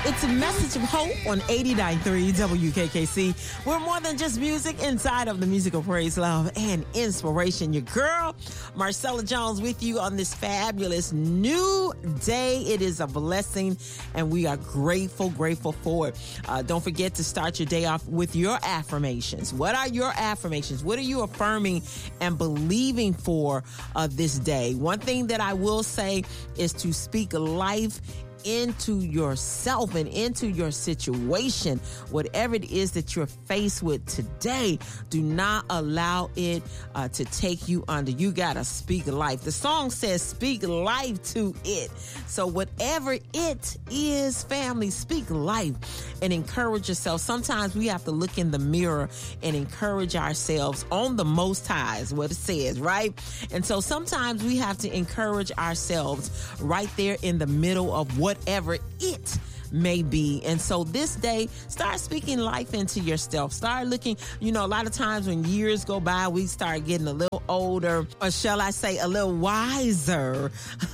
It's a message of hope on 89.3 WKKC. We're more than just music inside of the musical praise, love, and inspiration. Your girl, Marcella Jones, with you on this fabulous new day. It is a blessing, and we are grateful for it. Don't forget to start your day off with your affirmations. What are your affirmations? What are you affirming and believing for this day? One thing that I will say is to speak life into yourself and into your situation. Whatever it is that you're faced with today, do not allow it to take you under. You gotta speak life. The song says speak life to it. So whatever it is, family, speak life and encourage yourself. Sometimes we have to look in the mirror and encourage ourselves on the Most High is what it says, right? And so sometimes we have to encourage ourselves right there in the middle of whatever it may be. And so this day, start speaking life into yourself. Start looking, a lot of times when years go by, we start getting a little older, or shall I say a little wiser.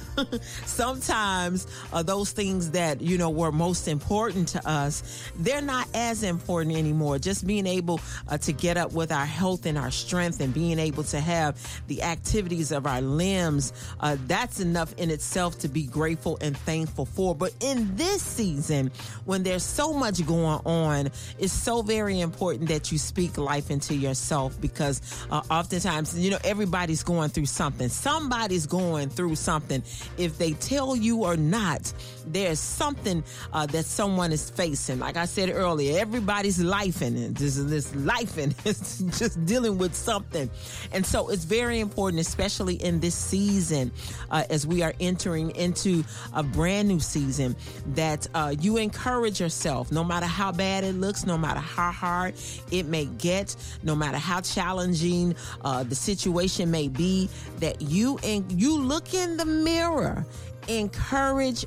Sometimes those things that, were most important to us, they're not as important anymore. Just being able to get up with our health and our strength and being able to have the activities of our limbs, that's enough in itself to be grateful and thankful for. But in this season, when there's so much going on, it's so very important that you speak life into yourself, because oftentimes, everybody's going through something. Somebody's going through something. If they tell you or not, there's something that someone is facing. Like I said earlier, everybody's lifing. This lifing is just dealing with something. And so it's very important, especially in this season, as we are entering into a brand new season, that you encourage yourself, no matter how bad it looks, no matter how hard it may get, no matter how challenging the situation may be, that you look in the mirror. Encourage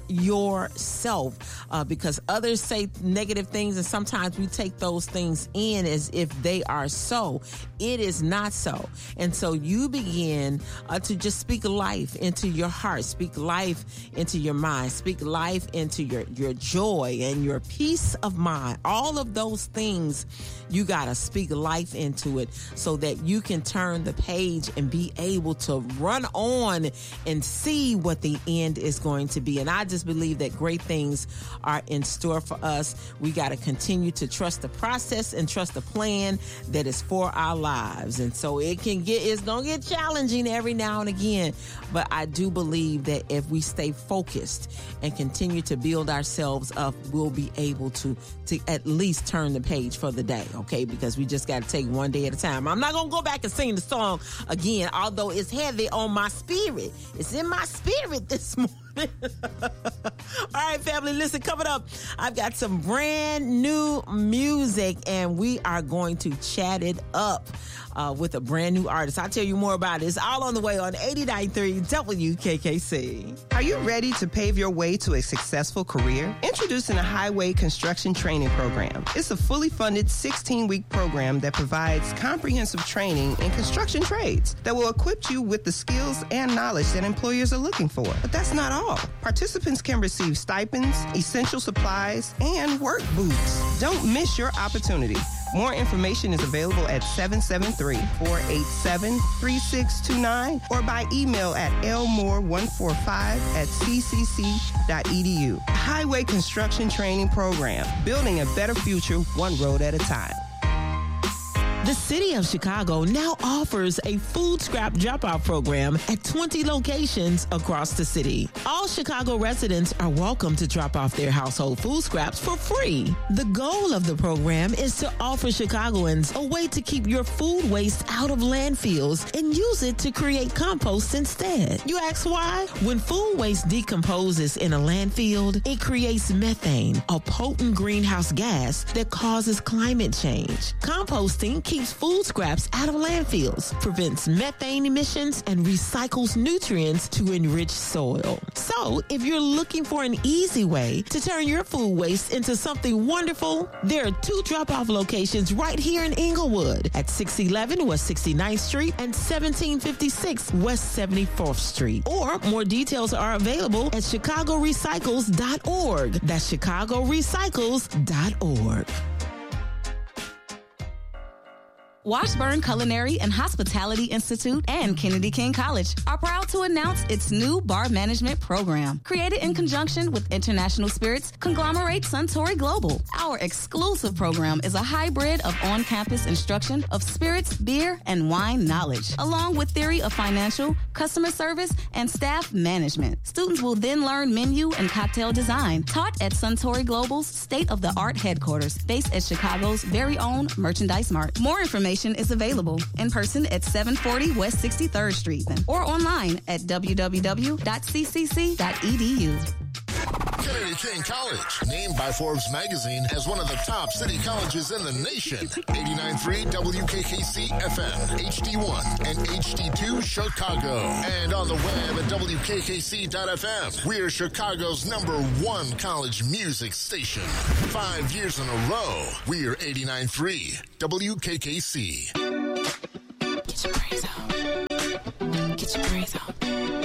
yourself, because others say negative things, and sometimes we take those things in as if they are so. It is not so. And so you begin to just speak life into your heart, speak life into your mind, speak life into your joy and your peace of mind. All of those things, you got to speak life into it so that you can turn the page and be able to run on and see what the end is going to be. And I just believe that great things are in store for us. We got to continue to trust the process and trust the plan that is for our lives. And so it's going to get challenging every now and again. But I do believe that if we stay focused and continue to build ourselves up, we'll be able to at least turn the page for the day. Okay, because we just got to take one day at a time. I'm not going to go back and sing the song again, although it's heavy on my spirit. It's in my spirit this morning. All right, family, listen, coming up, I've got some brand new music, and we are going to chat it up with a brand new artist. I'll tell you more about it. It's all on the way on 89.3 WKKC. Are you ready to pave your way to a successful career? Introducing a Highway Construction Training Program. It's a fully funded 16-week program that provides comprehensive training in construction trades that will equip you with the skills and knowledge that employers are looking for. But that's not all. Participants can receive stipends, essential supplies, and work boots. Don't miss your opportunity. More information is available at 773-487-3629 or by email at elmore145@ccc.edu. Highway Construction Training Program, building a better future one road at a time. The City of Chicago now offers a food scrap drop-off program at 20 locations across the city. All Chicago residents are welcome to drop off their household food scraps for free. The goal of the program is to offer Chicagoans a way to keep your food waste out of landfills and use it to create compost instead. You ask why? When food waste decomposes in a landfill, it creates methane, a potent greenhouse gas that causes climate change. Composting keeps food scraps out of landfills, prevents methane emissions, and recycles nutrients to enrich soil. So, if you're looking for an easy way to turn your food waste into something wonderful, there are 2 drop-off locations right here in Inglewood at 611 West 69th Street and 1756 West 74th Street. Or more details are available at chicagorecycles.org. That's chicagorecycles.org. Washburn Culinary and Hospitality Institute and Kennedy King College are proud to announce its new bar management program. Created in conjunction with International Spirits conglomerate Suntory Global. Our exclusive program is a hybrid of on-campus instruction of spirits, beer, and wine knowledge, along with theory of financial, customer service, and staff management. Students will then learn menu and cocktail design, taught at Suntory Global's state-of-the-art headquarters, based at Chicago's very own Merchandise Mart. More information is available in person at 740 West 63rd Street or online at www.ccc.edu. Kennedy King College, named by Forbes magazine as one of the top city colleges in the nation. 89.3 WKKC FM, HD1 and HD2 Chicago. And on the web at WKKC.FM. We're Chicago's #1 college music station. 5 years in a row. We're 89.3 WKKC. Get your praise out. Get your praise out.